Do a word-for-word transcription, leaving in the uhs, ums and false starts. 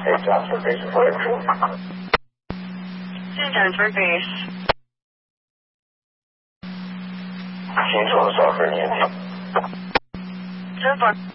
Hey, Johnson, base flight crew. Hey, Denver base. Can you tell us off for an E M T? So far.